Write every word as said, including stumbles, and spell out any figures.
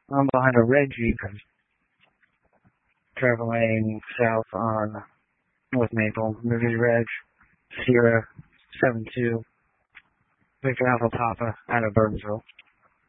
I'm behind a red Jeep traveling south on North Maple, Missouri Reg, Sierra seven two, Victor Alpha Papa out of Burnsville.